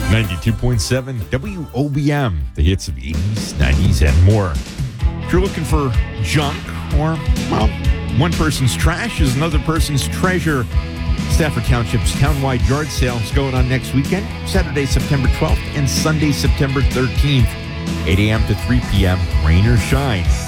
92.7 WOBM, the hits of 80s, 90s, and more. If you're looking for junk or, well, one person's trash is another person's treasure, Stafford Township's townwide yard sale is going on next weekend, Saturday, September 12th and Sunday, September 13th, 8 a.m. to 3 p.m., rain or shine.